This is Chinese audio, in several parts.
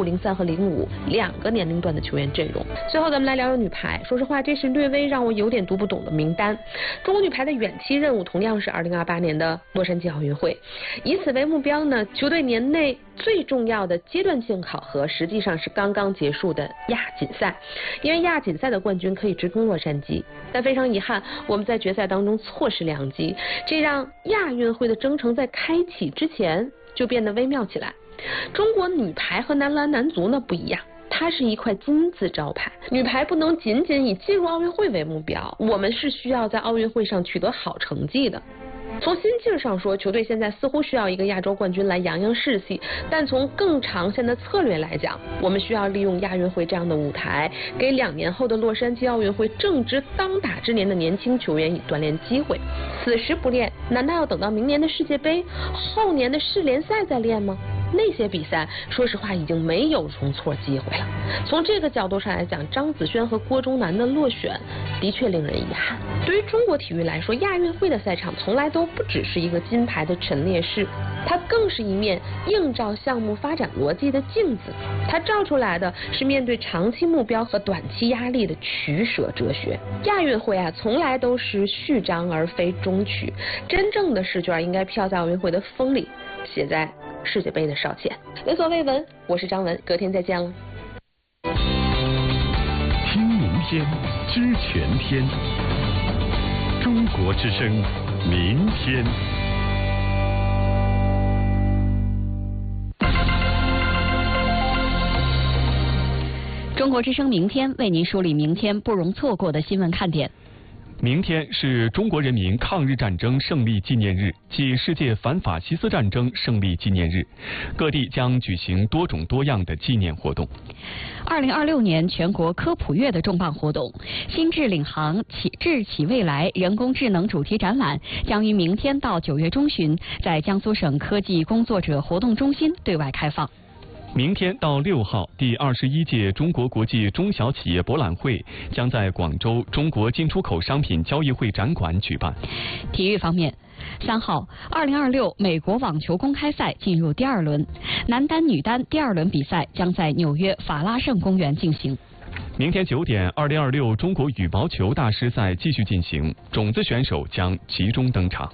05、03和052个年龄段的球员阵容。最后咱们来聊聊女排，说实话，这是略微让我有点读不懂的名单。中国女排的远期任务同样是2028年的洛杉矶奥运会，以此为目标呢，球队年内最重要的阶段性考核实际上是刚刚结束的亚锦赛，因为亚锦赛的冠军可以直通洛杉矶，但非常遗憾，我们在决赛当中错失良机，这让亚运会的征程在开启之前就变得微妙起来。中国女排和男篮男足呢不一样，它是一块金字招牌，女排不能仅仅以进入奥运会为目标，我们是需要在奥运会上取得好成绩的。从心劲上说，球队现在似乎需要一个亚洲冠军来扬扬士气，但从更长线的策略来讲，我们需要利用亚运会这样的舞台，给2年后的洛杉矶奥运会正值当打之年的年轻球员以锻炼机会。此时不练，难道要等到明年的世界杯、后年的世联赛再练吗？那些比赛说实话已经没有容错机会了。从这个角度上来讲，张子萱和郭钟南的落选的确令人遗憾。对于中国体育来说，亚运会的赛场从来都不只是一个金牌的陈列室，它更是一面映照项目发展逻辑的镜子，它照出来的是面对长期目标和短期压力的取舍哲学。亚运会啊，从来都是序章而非终曲，真正的试卷应该飘在奥运会的风里，写在世界杯的哨前。闻所未闻，我是张文，隔天再见了。 听明天，知全天。中国之声，明天。 中国之声明天为您梳理明天不容错过的新闻看点。 明天是中国人民抗日战争胜利纪念日暨世界反法西斯战争胜利纪念日，各地将举行多种多样的纪念活动。 2026年全国科普月的重磅活动——新智领航智启未来人工智能主题展览，将于明天到9月中旬在江苏省科技工作者活动中心对外开放。 明天到6号，第21届中国国际中小企业博览会将在广州中国进出口商品交易会展馆举办。 体育方面，3号，2026美国网球公开赛进入第2轮，男单、女单第2轮比赛将在纽约法拉盛公园进行。 明天9点，2026中国羽毛球大师赛继续进行，种子选手将集中登场。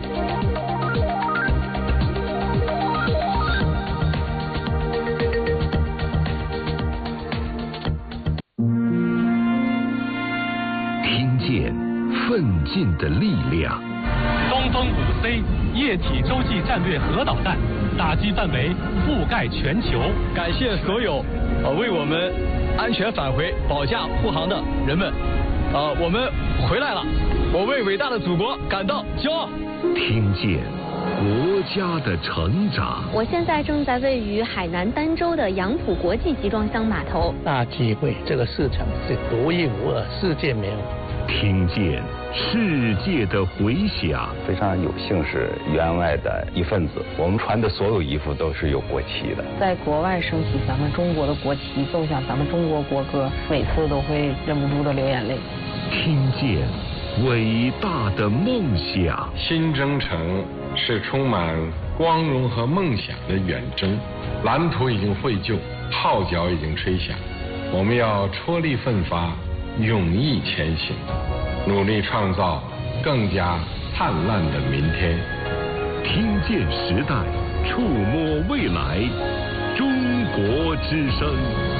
奋进的力量。 东风5C 液体洲际战略核导弹，打击范围覆盖全球。 感谢所有为我们安全返回、保驾护航的人们。我们回来了，我为伟大的祖国感到骄傲。 听见国家的成长。 我现在正在位于海南儋州的杨浦国际集装箱码头。 大机会，这个市场是独一无二，世界没有。 听见世界的回响。 非常有幸是员外的一份子，我们穿的所有衣服都是有国旗的。 在国外升起咱们中国的国旗，奏响咱们中国国歌，每次都会忍不住的流眼泪。 听见伟大的梦想。 新征程是充满光荣和梦想的远征，蓝图已经绘就，号角已经吹响，我们要踔厉奋发，勇毅前行，努力创造更加灿烂的明天。 听见时代，触摸未来，中国之声。